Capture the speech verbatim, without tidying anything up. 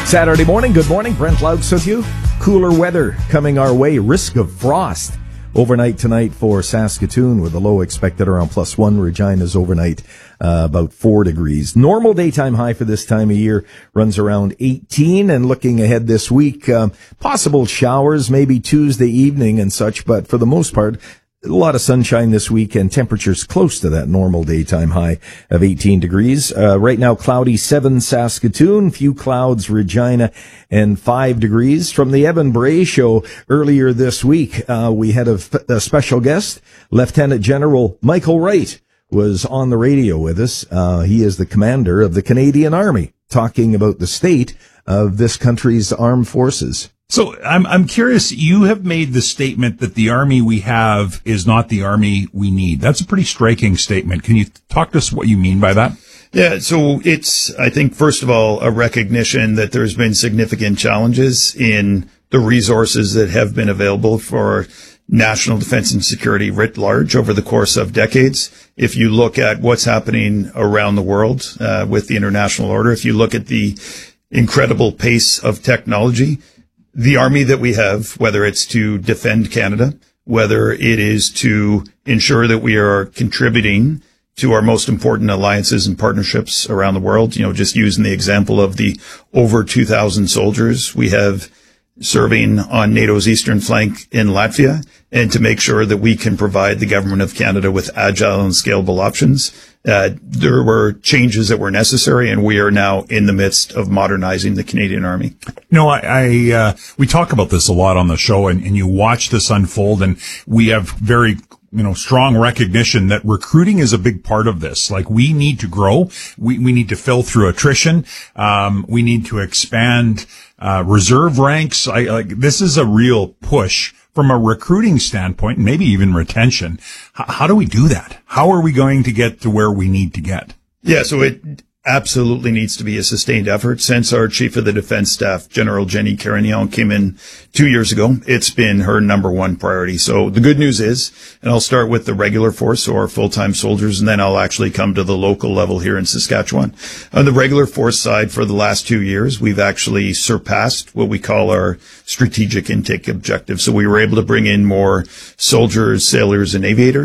Saturday morning, good morning. Brent Laux with you. Cooler weather coming our way. Risk of frost overnight tonight for Saskatoon with a low expected around plus one. Regina's overnight uh, about four degrees. Normal daytime high for this time of year runs around eighteen. And looking ahead this week, um, possible showers maybe Tuesday evening and such, but for the most part, a lot of sunshine this week and temperatures close to that normal daytime high of eighteen degrees. Uh, right now, cloudy seven Saskatoon, few clouds Regina, and five degrees. From the Evan Bray Show earlier this week, uh, we had a, a special guest, Lieutenant General Michael Wright was on the radio with us. Uh, he is the commander of the Canadian Army, talking about the state of this country's armed forces. So I'm I'm curious, you have made the statement that the Army we have is not the Army we need. That's a pretty striking statement. Can you talk to us what you mean by that? Yeah, so it's, I think, first of all, a recognition that there's been significant challenges in the resources that have been available for national defense and security writ large over the course of decades. If you look at what's happening around the world uh, with the international order, if you look at the incredible pace of technology, the Army that we have, whether it's to defend Canada, whether it is to ensure that we are contributing to our most important alliances and partnerships around the world, you know, just using the example of the over two thousand soldiers we have serving on NATO's eastern flank in Latvia, and to make sure that we can provide the government of Canada with agile and scalable options. Uh, there were changes that were necessary, and we are now in the midst of modernizing the Canadian Army. No, I, I uh, we talk about this a lot on the show, and, and you watch this unfold, and we have very, you know, strong recognition that recruiting is a big part of this. Like, we need to grow. We, we need to fill through attrition. Um, we need to expand, uh, reserve ranks. I, like, this is a real push from a recruiting standpoint, and maybe even retention. H- how do we do that? How are we going to get to where we need to get? Yeah, so it absolutely needs to be a sustained effort. Since our Chief of the Defense Staff, General Jenny Carignan, came in two years ago, it's been her number one priority. So the good news is, and I'll start with the regular force, so our full-time soldiers, and then I'll actually come to the local level here in Saskatchewan. On the regular force side, for the last two years, we've actually surpassed what we call our strategic intake objective. So we were able to bring in more soldiers, sailors, and aviators.